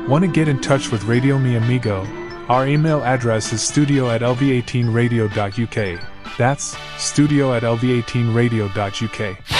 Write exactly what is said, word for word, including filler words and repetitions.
Want to get in touch with Radio Mi Amigo? Our email address is studio at l v eighteen radio dot u k. That's studio at l v eighteen radio dot u k.